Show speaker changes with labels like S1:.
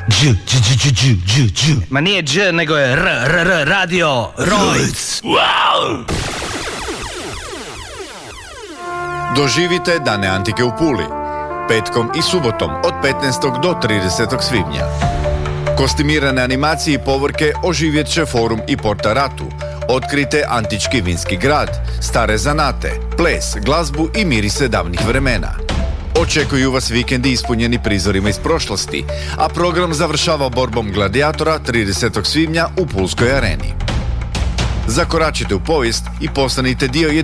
S1: Ma nije dž, nego je radio Rojc. Wow!
S2: Doživite Dane Antike u Puli, petkom i subotom od 15. do 30. svibnja. Kostimirane animacije i povorke oživjet će forum i Porta Ratu. Otkrite antički vinski grad, stare zanate, ples, glazbu i mirise davnih vremena. Očekuju vas vikendi ispunjeni prizorima iz prošlosti, a program završava borbom gladijatora 30. svibnja u Pulskoj areni. Zakoračite u povijest i postanite dio